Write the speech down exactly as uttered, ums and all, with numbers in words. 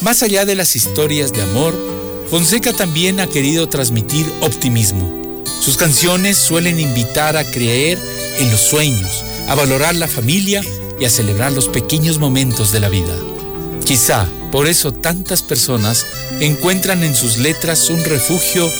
Más allá de las historias de amor, Fonseca también ha querido transmitir optimismo. Sus canciones suelen invitar a creer en los sueños, a valorar la familia y a celebrar los pequeños momentos de la vida. Quizá por eso tantas personas encuentran en sus letras un refugio